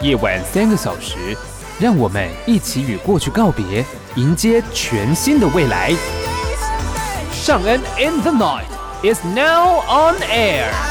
夜晚3个小时，让我们一起与过去告别，迎接全新的未来。尚恩 in the night is now on air。